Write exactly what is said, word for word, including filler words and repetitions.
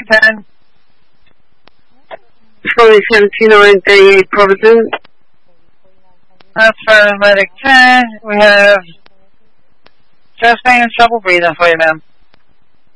ten. Fully seventy-nine thirty-eight Providence. That's paramedic ten. We have chest pain and trouble breathing for you, ma'am.